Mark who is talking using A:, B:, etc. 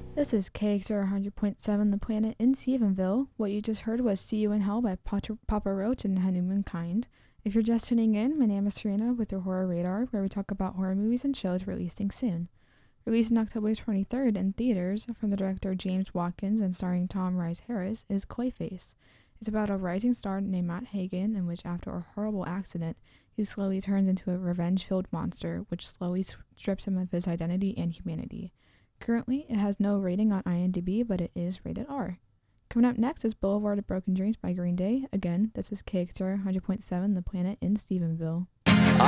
A: This is KXR 100.7 The Planet in Stephenville. What you just heard was See You in Hell by Papa Roach and Hanuman Kind. If you're just tuning in, my name is Serena with your Horror Radar, where we talk about horror movies and shows releasing soon. Released on October 23rd in theaters from the director James Watkins and starring Tom Rice Harris is Clayface. It's about a rising star named Matt Hagen, in which after a horrible accident, he slowly turns into a revenge-filled monster, which slowly strips him of his identity and humanity. Currently, it has no rating on IMDb, but it is rated R. Coming up next is Boulevard of Broken Dreams by Green Day. Again, this is KXR 100.7 The Planet in Stephenville.